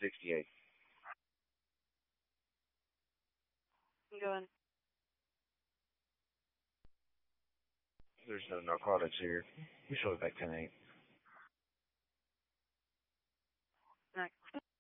68. Go on. There's no narcotics here. We show it back 10-8. Next.